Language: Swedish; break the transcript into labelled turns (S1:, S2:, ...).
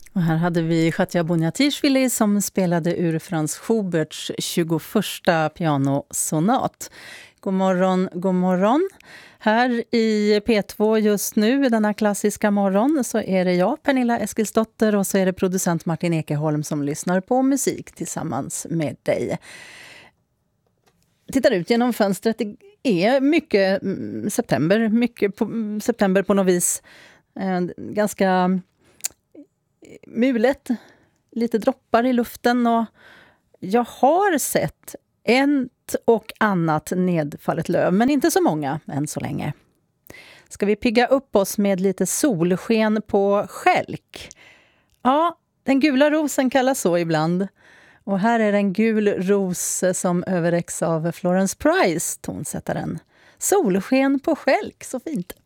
S1: Och här hade vi Katja Boniatishvili som spelade ur Franz Schuberts 21:a pianosonat. God morgon, god morgon. Här i P2 just nu, denna klassiska morgon, så är det jag, Pernilla Eskilsdotter, och så är det producent Martin Ekeholm som lyssnar på musik tillsammans med dig. Tittar ut genom fönstret, det är mycket september på något vis. Ganska mulet, lite droppar i luften, och jag har sett ett och annat nedfallet löv, men inte så många än så länge. Ska vi pigga upp oss med lite solsken på skälk? Ja, den gula rosen kallas så ibland. Och här är en gul ros som överräcks av Florence Price, tonsättaren. Solsken på skälk, så fint.